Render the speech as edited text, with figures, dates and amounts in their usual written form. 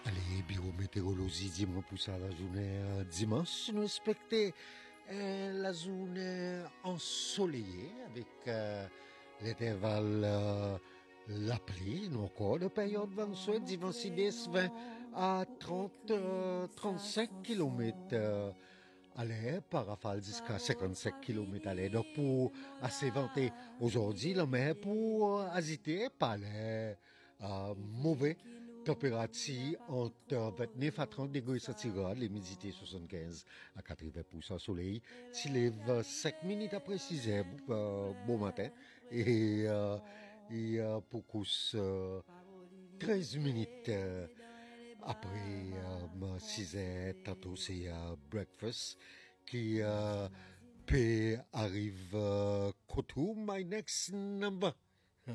Allez, biométéorologie, dis-moi pour ça la journée dimanche. Nous respectons la journée ensoleillée avec l'intervalle la pluie, nous encore de période 20 dimanche 20 à 35 km à l'heure, par rafale jusqu'à 55 km à l'heure. Donc pour assez vanter aujourd'hui, la mer pour agiter par les mauvais température entre 29 à 30 degrés centigrades, l'humidité 75 à 80% soleil, s'il lève 5 minutes après 6 heures, bon matin, et pour couche 13 minutes après 6 heures, tantôt c'est breakfast qui peut arrive to my next number.